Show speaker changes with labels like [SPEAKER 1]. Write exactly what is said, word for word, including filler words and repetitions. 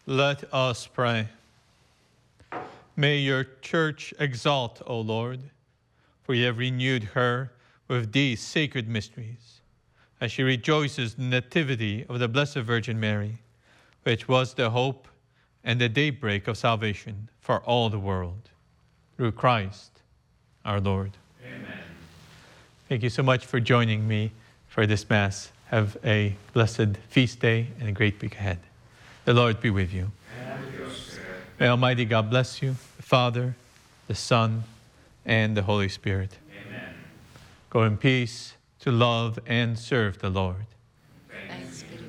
[SPEAKER 1] Let us pray. May your church exalt, O Lord, for you have renewed her with these sacred mysteries, as she rejoices in the nativity of the Blessed Virgin Mary, which was the hope and the daybreak of salvation for all the world. Through Christ our Lord.
[SPEAKER 2] Amen.
[SPEAKER 1] Thank you so much for joining me for this Mass. Have a blessed feast day and a great week ahead. The Lord be with you.
[SPEAKER 2] And with your spirit.
[SPEAKER 1] May Almighty God bless you, the Father, the Son, and the Holy Spirit.
[SPEAKER 2] Amen.
[SPEAKER 1] Go in peace to love and serve the Lord.
[SPEAKER 2] Thanks